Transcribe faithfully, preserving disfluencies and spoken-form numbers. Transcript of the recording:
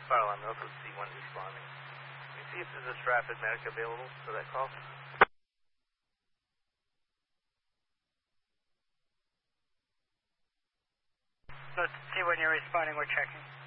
fire alarm. Also C one responding. Can you see if there's a Stratford medic available for that call? Let's see when you're responding. We're checking.